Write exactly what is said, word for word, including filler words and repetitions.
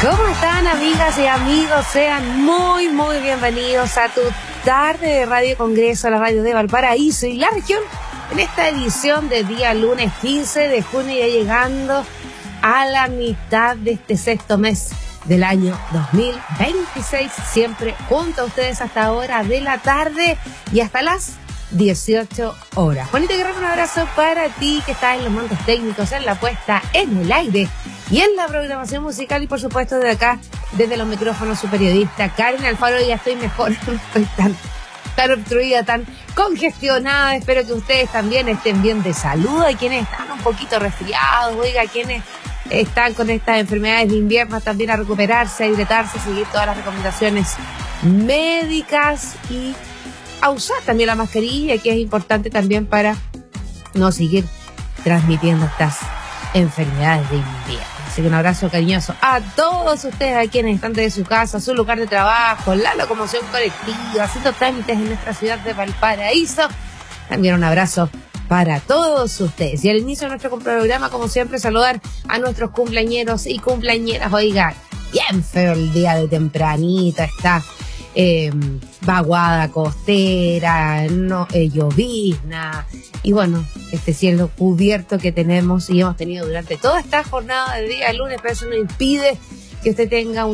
¿Cómo están, amigas y amigos? Sean muy, muy bienvenidos a tu tarde de Radio Congreso, la radio de Valparaíso y la región, en esta edición de día lunes quince de junio, ya llegando a la mitad de este sexto mes del año dos mil veintiséis, siempre junto a ustedes hasta hora de la tarde y hasta las dieciocho horas. Juanito Guerrero, un abrazo para ti que estás en los mandos técnicos, en la puesta en el aire y en la programación musical, y por supuesto desde acá, desde los micrófonos, su periodista Karen Alfaro. Ya estoy mejor, no estoy tan, tan obstruida, tan congestionada. Espero que ustedes también estén bien de salud. Hay quienes están un poquito resfriados, oiga, quienes están con estas enfermedades de invierno, también a recuperarse, a hidratarse, a seguir todas las recomendaciones médicas y a usar también la mascarilla, que es importante también para no seguir transmitiendo estas enfermedades de invierno. Así que un abrazo cariñoso a todos ustedes, a quienes están desde su casa, su lugar de trabajo, la locomoción colectiva, haciendo trámites en nuestra ciudad de Valparaíso. También un abrazo para todos ustedes. Y al inicio de nuestro programa, como siempre, saludar a nuestros cumpleañeros y cumpleañeras. Oiga, bien feo el día de tempranito, está eh, vaguada costera, no, eh, llovizna, y bueno, este cielo cubierto que tenemos y hemos tenido durante toda esta jornada de día lunes, pero eso no impide que usted tenga un